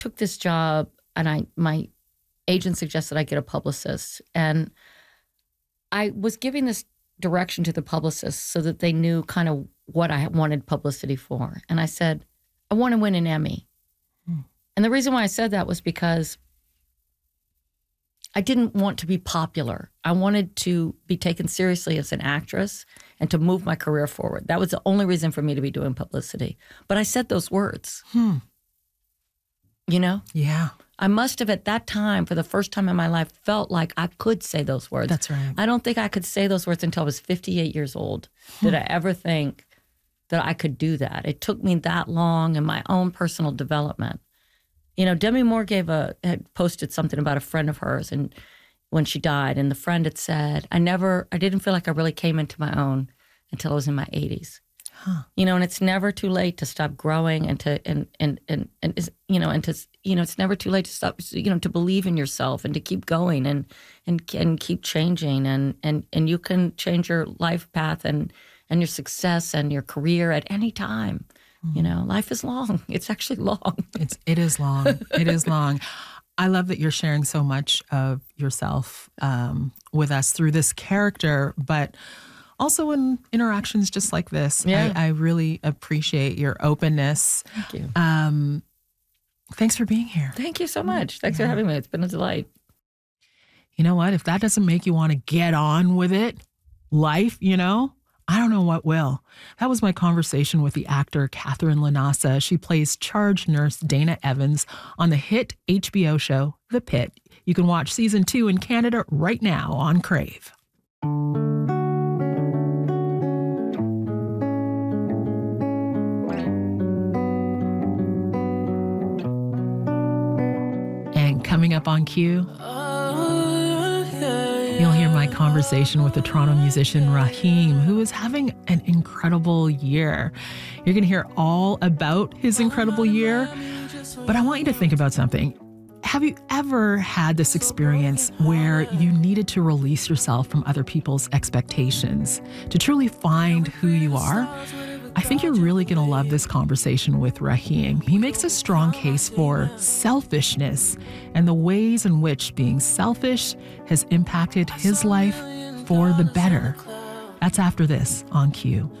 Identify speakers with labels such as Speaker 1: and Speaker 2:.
Speaker 1: took this job, and my agent suggested I get a publicist. And I was giving this direction to the publicist so that they knew kind of what I wanted publicity for. And I said, I want to win an Emmy. And the reason why I said that was because I didn't want to be popular. I wanted to be taken seriously as an actress and to move my career forward. That was the only reason for me to be doing publicity. But I said those words. You know?
Speaker 2: Yeah.
Speaker 1: I must have at that time, for the first time in my life, felt like I could say those words.
Speaker 2: That's right.
Speaker 1: I don't think I could say those words until I was 58 years old. Did I ever think that I could do that? It took me that long in my own personal development. You know, Demi Moore had posted something about a friend of hers, and when she died, and the friend had said, I didn't feel like I really came into my own until I was in my 80s. You know, and it's never too late to stop growing and it's never too late to stop, to believe in yourself and to keep going and keep changing and you can change your life path and your success and your career at any time. You know, life is long. It's actually long.
Speaker 2: It is long. It is long. I love that you're sharing so much of yourself with us through this character, but also in interactions just like this.
Speaker 1: Yeah.
Speaker 2: I really appreciate your openness.
Speaker 1: Thank you.
Speaker 2: Thanks for being here.
Speaker 1: Thank you so much. Thanks for having me. It's been a delight.
Speaker 2: You know what? If that doesn't make you want to get on with it, life, I don't know what will. That was my conversation with the actor Catherine Lanasa. She plays charge nurse Dana Evans on the hit HBO show, The Pit. You can watch season 2 in Canada right now on Crave. And coming up on Q, you'll hear my conversation with the Toronto musician Raheem, who is having an incredible year. You're going to hear all about his incredible year, but I want you to think about something. Have you ever had this experience where you needed to release yourself from other people's expectations to truly find who you are? I think you're really going to love this conversation with Raheem. He makes a strong case for selfishness and the ways in which being selfish has impacted his life for the better. That's after this on Q.